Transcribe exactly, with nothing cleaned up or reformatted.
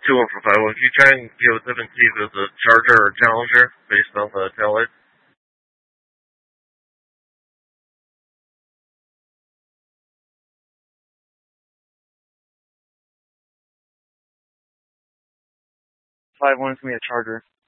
two one for five one. Can you try and get with them and see if it was a Charger or a Challenger based on the tail lights? five one is going to be a Charger.